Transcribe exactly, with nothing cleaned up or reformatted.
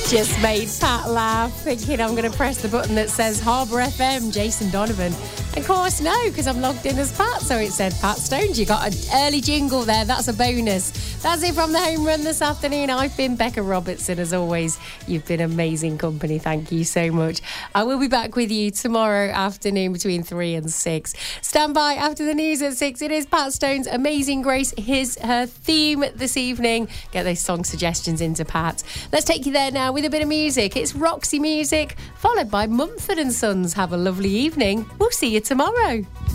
Just made Pat laugh, thinking I'm going to press the button that says Harbour F M, Jason Donovan. Of course, no, because I'm logged in as Pat, so it said Pat Stones. You got an early jingle there. That's a bonus. That's it from the home run this afternoon. I've been Becca Robertson. As always, you've been amazing company. Thank you so much. I will be back with you tomorrow afternoon between three and six. Stand by after the news at six. It is Pat Stone's Amazing Grace. Here's her theme this evening. Get those song suggestions into Pat. Let's take you there now with a bit of music. It's Roxy Music, followed by Mumford and Sons. Have a lovely evening. We'll see you tomorrow.